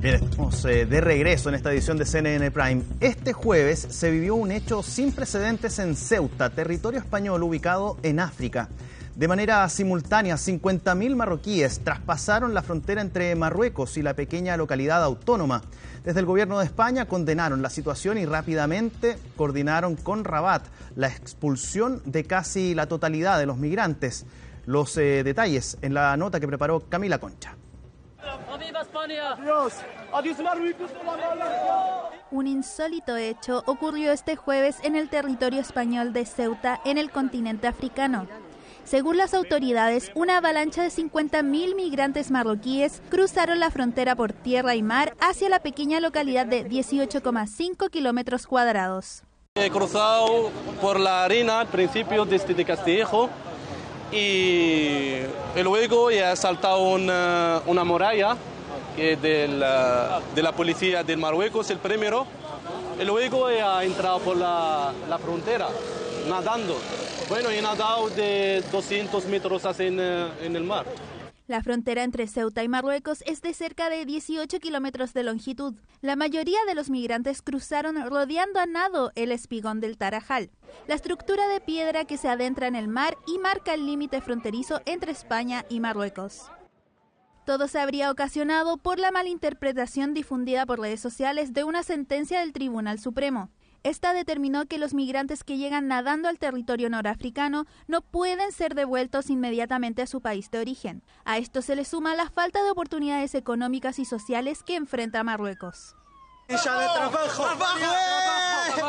Bien, estamos de regreso en esta edición de CNN Prime. Este jueves se vivió un hecho sin precedentes en Ceuta, territorio español ubicado en África. De manera simultánea, 50.000 marroquíes traspasaron la frontera entre Marruecos y la pequeña localidad autónoma. Desde el gobierno de España condenaron la situación y rápidamente coordinaron con Rabat la expulsión de casi la totalidad de los migrantes. Los detalles en la nota que preparó Camila Concha. Un insólito hecho ocurrió este jueves en el territorio español de Ceuta, en el continente africano. Según las autoridades, una avalancha de 50.000 migrantes marroquíes cruzaron la frontera por tierra y mar hacia la pequeña localidad de 18,5 kilómetros cuadrados. He cruzado por la arena al principio desde Castillejo y luego he saltado una muralla que de la policía de Marruecos, el primero, y luego he entrado por la frontera, nadando. Bueno, he nadado de 200 metros en el mar. La frontera entre Ceuta y Marruecos es de cerca de 18 kilómetros de longitud. La mayoría de los migrantes cruzaron rodeando a nado el espigón del Tarajal, la estructura de piedra que se adentra en el mar y marca el límite fronterizo entre España y Marruecos. Todo se habría ocasionado por la malinterpretación difundida por redes sociales de una sentencia del Tribunal Supremo. Esta determinó que los migrantes que llegan nadando al territorio norafricano no pueden ser devueltos inmediatamente a su país de origen. A esto se le suma la falta de oportunidades económicas y sociales que enfrenta Marruecos.